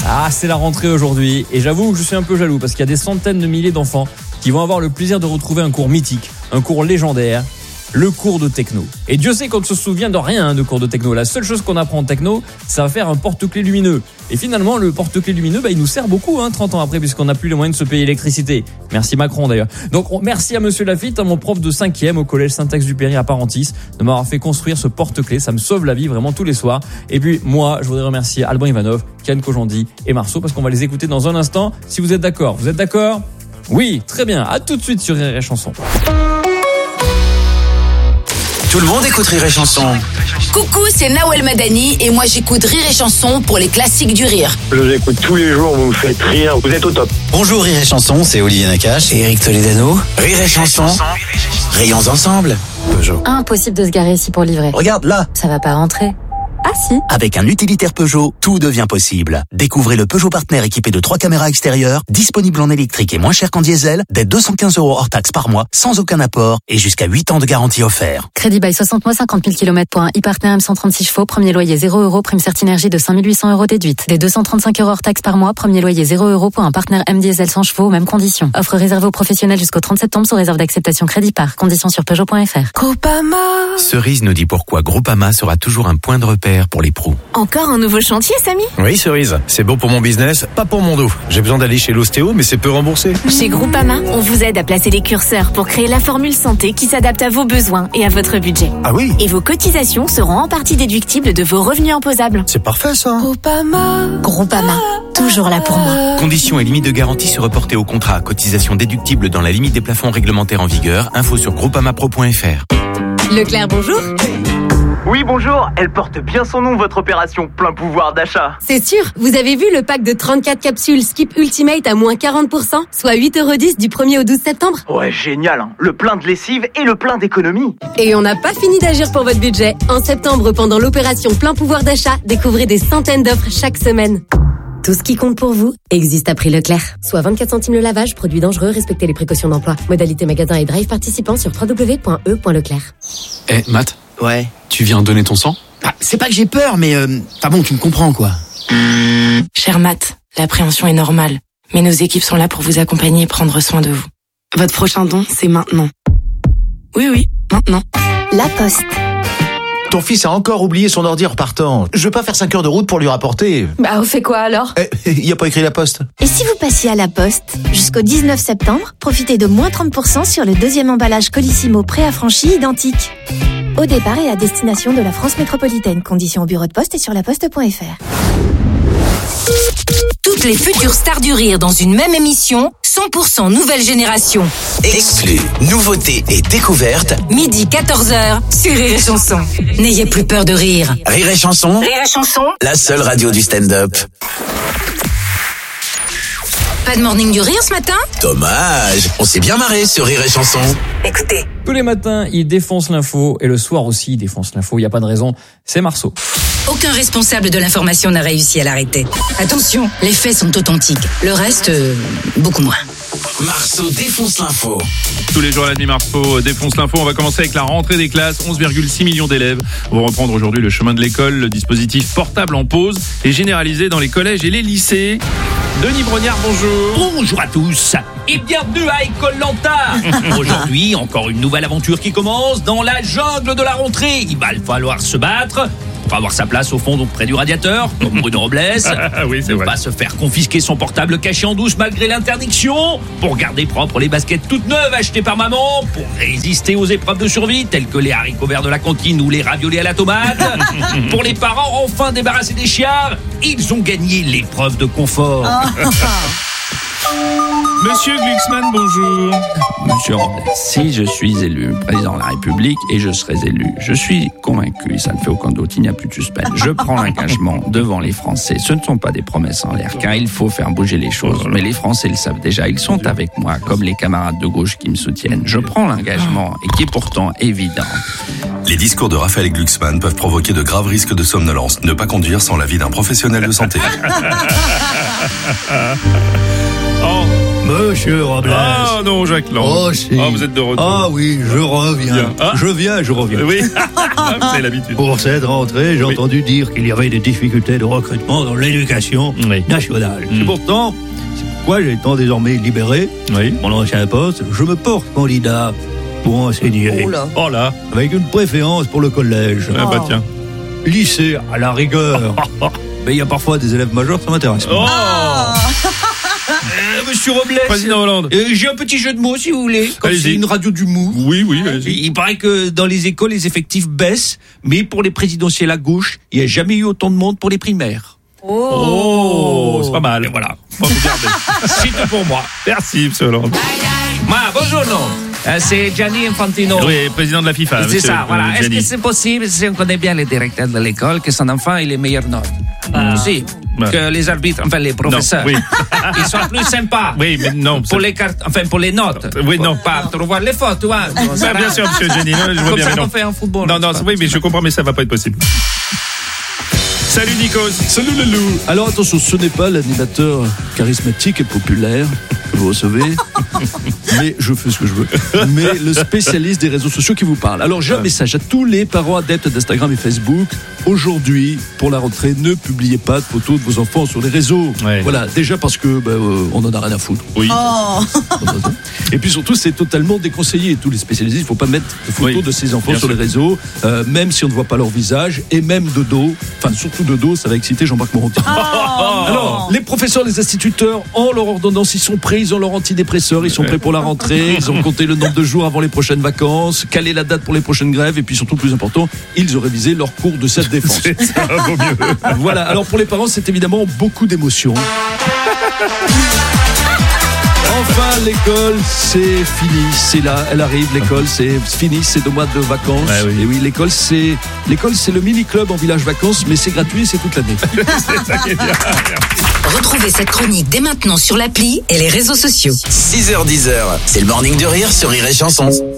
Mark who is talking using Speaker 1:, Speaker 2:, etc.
Speaker 1: c'est la rentrée aujourd'hui et j'avoue que je suis un peu jaloux parce qu'il y a des centaines de milliers d'enfants qui vont avoir le plaisir de retrouver un cours mythique, un cours légendaire, le cours de techno. Et Dieu sait qu'on ne se souvient de rien de cours de techno. La seule chose qu'on apprend en techno, ça va faire un porte-clés lumineux. Et finalement, le porte-clés lumineux, il nous sert beaucoup 30 ans après puisqu'on n'a plus les moyens de se payer l'électricité. Merci Macron d'ailleurs. Donc merci à Monsieur Lafitte, à mon prof de 5e au collège Saint-Exupéry à Parentis de m'avoir fait construire ce porte-clés. Ça me sauve la vie vraiment tous les soirs. Et puis moi, je voudrais remercier Alban Ivanov, Kian Kojandi et Marceau parce qu'on va les écouter dans un instant. Si vous êtes d'accord, vous êtes d'accord ? Oui, très bien. À tout de suite sur Rire et Chanson.
Speaker 2: Tout le monde écoute Rire et Chanson.
Speaker 3: Coucou, c'est Nawel Madani et moi j'écoute Rire et Chanson pour les classiques du rire.
Speaker 4: Je vous écoute tous les jours, vous me faites rire, vous êtes au top.
Speaker 2: Bonjour Rire et Chanson, c'est Olivier Nakache et Eric Toledano. Rire et Chanson, rayons ensemble. Peugeot.
Speaker 5: Impossible de se garer ici pour livrer.
Speaker 2: Regarde là.
Speaker 5: Ça va pas rentrer. Ah si.
Speaker 2: Avec un utilitaire Peugeot, tout devient possible. Découvrez le Peugeot Partner équipé de 3 caméras extérieures, disponible en électrique et moins cher qu'en diesel, dès 215 € hors taxe par mois, sans aucun apport et jusqu'à 8 ans de garantie offert.
Speaker 5: Crédit bail 60 mois, 50 000 km pour un e-Partner M136 chevaux, premier loyer 0 €, prime Certinergie de 5 800 € déduite. Dès 235 € hors taxe par mois, premier loyer 0 € pour un Partner M diesel 100 chevaux, mêmes conditions. Offre réservée aux professionnels jusqu'au 30 septembre sous réserve d'acceptation crédit par. Conditions sur Peugeot.fr.
Speaker 6: Groupama.
Speaker 7: Cerise nous dit pourquoi Groupama sera toujours un point de repère pour les pros.
Speaker 6: Encore un nouveau chantier, Samy ?
Speaker 8: Oui, Cerise. C'est bon pour mon business, pas pour mon dos. J'ai besoin d'aller chez l'ostéo, mais c'est peu remboursé.
Speaker 6: Chez Groupama, on vous aide à placer les curseurs pour créer la formule santé qui s'adapte à vos besoins et à votre budget.
Speaker 8: Ah oui ?
Speaker 6: Et vos cotisations seront en partie déductibles de vos revenus imposables.
Speaker 8: C'est parfait, ça.
Speaker 6: Groupama, toujours là pour moi.
Speaker 7: Conditions et limites de garantie se reporter au contrat. Cotisation déductible dans la limite des plafonds réglementaires en vigueur. Info sur groupamapro.fr.
Speaker 6: Leclerc, bonjour.
Speaker 9: Oui, bonjour. Elle porte bien son nom, votre opération plein pouvoir d'achat.
Speaker 10: C'est sûr. Vous avez vu le pack de 34 capsules Skip Ultimate à moins 40%, soit 8,10 € du 1er au 12 septembre.
Speaker 9: Ouais, génial, hein. Le plein de lessive et le plein d'économie.
Speaker 10: Et on n'a pas fini d'agir pour votre budget. En septembre, pendant l'opération plein pouvoir d'achat, découvrez des centaines d'offres chaque semaine. Tout ce qui compte pour vous existe à prix Leclerc. Soit 24 centimes le lavage, produit dangereux, respectez les précautions d'emploi. Modalité magasin et drive participants sur www.e.leclerc.
Speaker 11: Matt.
Speaker 2: Ouais.
Speaker 11: Tu viens donner ton sang ?
Speaker 2: C'est pas que j'ai peur, mais bon, tu me comprends quoi.
Speaker 12: Cher Matt, l'appréhension est normale, mais nos équipes sont là pour vous accompagner et prendre soin de vous. Votre prochain don, c'est maintenant. Oui, maintenant.
Speaker 6: La Poste.
Speaker 8: Ton fils a encore oublié son ordi en repartant. Je veux pas faire 5 heures de route pour lui rapporter.
Speaker 10: On fait quoi alors ?
Speaker 8: Il y a pas écrit La Poste.
Speaker 6: Et si vous passiez à La Poste ? Jusqu'au 19 septembre, profitez de moins 30% sur le deuxième emballage Colissimo préaffranchi identique. Au départ et à destination de la France métropolitaine. Conditions au bureau de poste et sur laposte.fr.
Speaker 3: Toutes les futures stars du rire dans une même émission, 100% nouvelle génération.
Speaker 2: Exclus, nouveautés et découvertes.
Speaker 3: Midi 14h sur Rire et Chanson. N'ayez plus peur de rire.
Speaker 2: Rire et Chanson.
Speaker 3: Rire et Chanson.
Speaker 2: La seule radio du stand-up.
Speaker 3: Pas de morning du rire ce matin ?
Speaker 2: Dommage. On s'est bien marré sur Rire et Chanson.
Speaker 3: Écoutez.
Speaker 1: Tous les matins, il défonce l'info et le soir aussi, il défonce l'info. Il n'y a pas de raison. C'est Marceau.
Speaker 3: Aucun responsable de l'information n'a réussi à l'arrêter. Attention, les faits sont authentiques. Le reste, beaucoup moins.
Speaker 2: Marceau défonce l'info.
Speaker 13: Tous les jours à la demi, Marceau défonce l'info. On va commencer avec la rentrée des classes. 11,6 millions d'élèves vont reprendre aujourd'hui le chemin de l'école. Le dispositif portable en pause est généralisé dans les collèges et les lycées. Denis Brognard, bonjour.
Speaker 14: Bonjour à tous et bienvenue à École-Lanta. Aujourd'hui, encore une nouvelle aventure qui commence dans la jungle de la rentrée. Il va falloir se battre pour avoir sa place au fond, donc près du radiateur, comme Bruno Robles.
Speaker 13: Oui, c'est vrai.
Speaker 14: Pas se faire confisquer son portable caché en douce malgré l'interdiction. Pour garder propres les baskets toutes neuves achetées par maman. Pour résister aux épreuves de survie, telles que les haricots verts de la cantine ou les raviolis à la tomate. Pour les parents enfin débarrassés des chiards, ils ont gagné l'épreuve de confort.
Speaker 13: Monsieur Glucksmann, bonjour.
Speaker 15: Monsieur Robles, si je suis élu président de la République et je serai élu, je suis convaincu, ça ne fait aucun doute, il n'y a plus de suspense. Je prends l'engagement devant les Français. Ce ne sont pas des promesses en l'air, car il faut faire bouger les choses. Mais les Français le savent déjà, ils sont avec moi, comme les camarades de gauche qui me soutiennent. Je prends l'engagement, et qui est pourtant évident.
Speaker 16: Les discours de Raphaël Glucksmann peuvent provoquer de graves risques de somnolence. Ne pas conduire sans l'avis d'un professionnel de santé.
Speaker 17: Monsieur Robles.
Speaker 13: Ah non, Jacques Lang.
Speaker 17: Oh, si.
Speaker 13: Ah, vous êtes de retour.
Speaker 17: Ah oui, je reviens.
Speaker 13: Ah.
Speaker 17: Je reviens.
Speaker 13: Oui, vous avez l'habitude.
Speaker 17: Pour cette rentrée, j'ai entendu dire qu'il y avait des difficultés de recrutement dans l'éducation nationale. Et pourtant, c'est pourquoi j'ai étant désormais libéré mon ancien poste, je me porte candidat pour enseigner.
Speaker 13: Oh là.
Speaker 17: Avec une préférence pour le collège.
Speaker 13: Ah bah tiens.
Speaker 17: Lycée, à la rigueur. Mais il y a parfois des élèves majeurs, ça m'intéresse.
Speaker 14: Monsieur Robles.
Speaker 13: Président Hollande.
Speaker 14: J'ai un petit jeu de mots si vous voulez. Comme
Speaker 13: Allez-y.
Speaker 14: c'est une radio d'humour.
Speaker 13: Oui, allez-y.
Speaker 14: Il paraît que dans les écoles, les effectifs baissent, mais pour les présidentielles à gauche, il n'y a jamais eu autant de monde pour les primaires.
Speaker 13: Oh, c'est pas mal.
Speaker 14: Et voilà.
Speaker 13: Faut vous garder.
Speaker 14: C'est tout pour moi.
Speaker 13: Merci, monsieur Hollande.
Speaker 14: Bonjour. C'est Gianni Infantino.
Speaker 13: Oui, président de la FIFA.
Speaker 14: C'est ça, voilà. Est-ce
Speaker 13: Gianni.
Speaker 14: que c'est possible, si on connaît bien les directeurs de l'école, que son enfant ait les meilleures notes? Si. Que les arbitres, enfin les professeurs.
Speaker 13: Non, oui.
Speaker 14: Ils sont plus sympas.
Speaker 13: Oui, mais non.
Speaker 14: Pour les cartes, enfin pour les notes.
Speaker 13: Oui, non.
Speaker 14: Pas revoir les fautes, tu vois.
Speaker 13: Ça, bien sûr, monsieur Gianni. Non, je vois
Speaker 14: Comme
Speaker 13: bien,
Speaker 14: ça
Speaker 13: mais
Speaker 14: qu'on
Speaker 13: non.
Speaker 14: fait en football.
Speaker 13: Non, oui, mais je comprends, mais ça va pas être possible. Salut Nikos.
Speaker 18: Salut les loups. Alors attention, ce n'est pas l'animateur charismatique et populaire que vous recevez, mais je fais ce que je veux. Mais le spécialiste des réseaux sociaux qui vous parle. Alors j'ai un message à tous les parents adeptes d'Instagram et Facebook. Aujourd'hui, pour la rentrée, ne publiez pas de photos de vos enfants sur les réseaux. Voilà, déjà parce que on en a rien à foutre.
Speaker 13: Oui.
Speaker 18: Et puis surtout, c'est totalement déconseillé. Tous les spécialistes, il ne faut pas mettre de photos de ses enfants
Speaker 13: bien
Speaker 18: sur
Speaker 13: sûr.
Speaker 18: les réseaux, même si on ne voit pas leur visage, et même de dos. Enfin, surtout de dos, ça va exciter Jean-Marc Moranti. Alors, les professeurs, les instituteurs ont leur ordonnance, ils sont prêts, ils ont leur antidépresseur, ils sont prêts pour la rentrée, ils ont compté le nombre de jours avant les prochaines vacances, calé la date pour les prochaines grèves, et puis surtout, plus important, ils ont révisé leur cours de self-défense.
Speaker 13: Ça vaut mieux.
Speaker 18: Voilà, alors pour les parents, c'est évidemment beaucoup d'émotions. Enfin, l'école, c'est fini. C'est là, elle arrive, l'école, c'est fini, c'est 2 mois de vacances. Et oui, l'école, c'est le mini-club en village vacances, mais c'est gratuit et c'est toute l'année.
Speaker 13: C'est ça qui est bien.
Speaker 3: Retrouvez cette chronique dès maintenant sur l'appli et les réseaux sociaux.
Speaker 2: 6h-10h, c'est le morning de rire sur Rire et Chanson.